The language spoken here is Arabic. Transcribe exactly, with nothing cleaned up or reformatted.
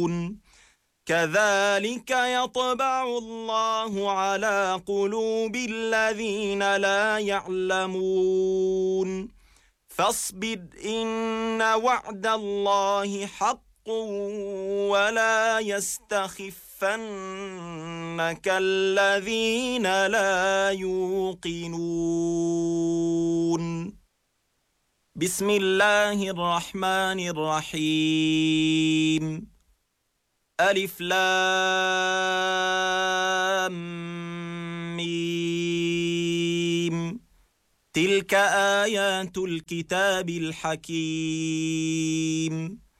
كذلك يطبع الله على قلوب الذين لا يعلمون فاصبر إن وعد الله حق ولا يستخفنك الذين لا يوقنون بسم الله الرحمن الرحيم ألف لام ميم تلك آيات الكتاب الحكيم